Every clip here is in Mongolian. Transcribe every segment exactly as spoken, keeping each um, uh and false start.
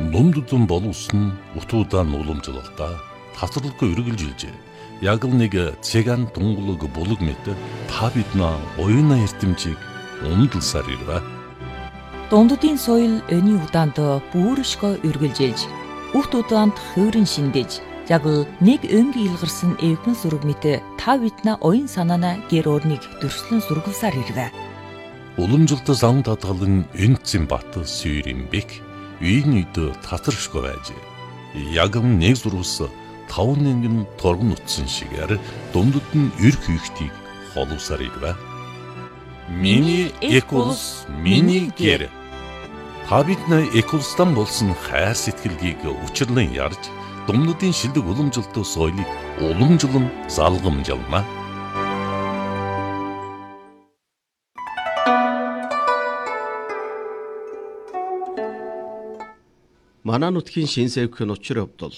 Ном дудун боловсон утуудан уламжлалта тасралгүй үргэлжилжээ. Яг л нэг цэган тунгалаг булаг мэт та бидна оюуна эрдэмжийг умдалсаар ирвэ. Дунддын соёл өний удаанд бүршгөө үргэлжилж, үхт удаанд хөөрөн шиндэж, яг л нэг өнг илгарсан эвгэн сүрэг мэт та бидна оюун санаана гэр орныг дөрслөн сургалсаар ирвэ. Уламжлалт зам татгалан энцэн бат сүйрийн бик үйн үйд татаршгүй байж. Яг нэг зурвас таван нэнгэн торгон утсан шигээр дундад нь эр хийхтийг холовсаар ирвэ. Миний экулс, миний гэр. Та биднээ экулстан болсон хайр сэтгэлгийг учирлан ярьж, дундадын шилдэг уламжлалт соёлыг уламжлан залгамжална. Манай нутгийн шин сэвхэн учир явдал.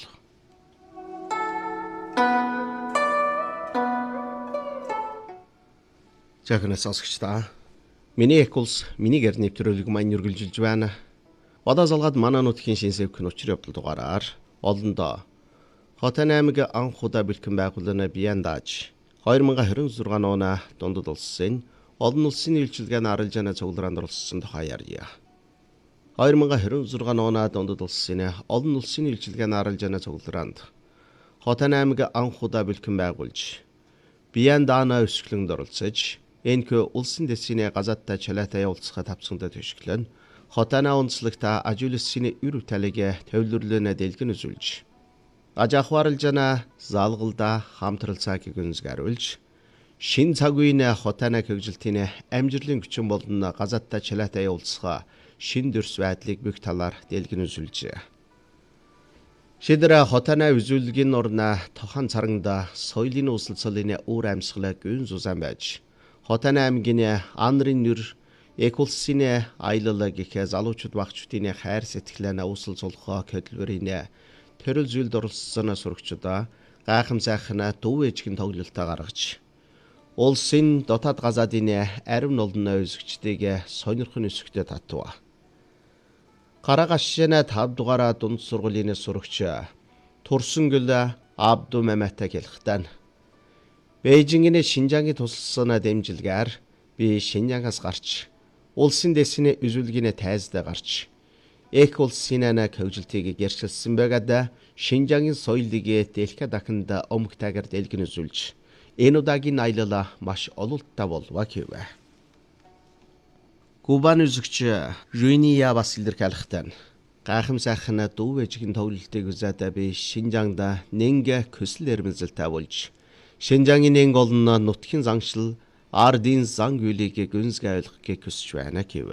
Жахнаас сонсогчдаа. Миний экулс, миний гэр нэвтрүүлэг маань үргэлжилж байна. Одоо залгаад манай нутгийн шин сэвхэн учир явдал дугаараар олондоо Хотын аймаг анх удаа бэлтгэн байгууллагын биян дааж две тысячи двадцать шесть оны дундад улсын олон улсын үйлчилгээний арилжааны цуглараанд оролцсон тухай ярья. две тысячи двадцать шесть оны дундад улсын олон улсын үйлчилгээний арилжааны цуглараанд Хотын аймаг анх удаа бэлтгэн байгуулж биян даана өсгөлөнд оролцож энэхүү улсын дэсний газааттай чалаатай явуулцгаа тавцсандаа төшөглөн Хотана онцлогта ажуулсны үр талыг төвлөрлөнө дэлгэн үзүүлж ажахваралжана залгалда хамтралцааг гүнзгааруулж шин цаг үеийн Хотана хөгжилтийн амжилтын хүчин болон газааттай чалаатай явуулцгаа шин дөрс байдлыг бүх талаар дэлгэн үзүүлжээ. Шидра Хотана үзүүлгийн орна тохон царангда соёлын өсөлцөлийн үр амьсгалаа гүн зузаан байж Хотана аймгийн анрын нэр экулсийн аялал гэх залуучууд багчдын хайр сэтгэлээ өсөл цулхоо хөдөлмөрийн төрөл зүйлд оролцсон сурагчдаа гайхам сайхан дуу ээжгийн тоглолтоо гаргаж улсын дотоод газаадын ариун олон өзөгчдийг сонирхон өсгөдөд татваа. Карагашшина тав дугаараа дунд сургуулийн сурагч Турсангөл Абду Мамата хэлэхдээ Бээжингийн Шинжаангийн тусалсан дэмжилгээр би Шинжаангаас гарч улсын дэсний үзүүлгийн тайзтай гарч эк улсын хөгжилтийг гэрчилсэн байгаад Шинжаангийн соёлыг дэлхийд дахинд өмгтайгаар дэлгэн үзүүлж энэ удаагийн аялал маш ололттой болваа гэвэ. Кубан үзэгч Жуния бас илэрхийлэхдээ гайхам сайхан дуу ээжгийн тоглолтыг үзээд би Шинжаангда нэнгэ көсөл эрмэлзэлтэй болж Шинжаангийн нэн олон нутгийн зангшил ардын зан үйлийг гүнзгий ойлгохыг хүсэж байна гэв.